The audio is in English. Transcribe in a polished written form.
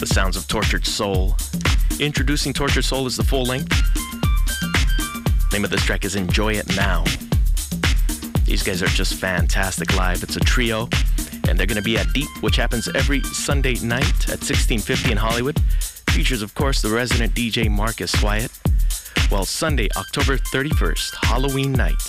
The sounds of Tortured Soul. Introducing Tortured Soul as the full length. Name of this track is Enjoy It Now. These guys are just fantastic live. It's a trio, and they're going to be at Deep, which happens every Sunday night at 1650 in Hollywood. Features, of course, the resident DJ Marcus Wyatt. Well, Sunday, October 31st, Halloween night.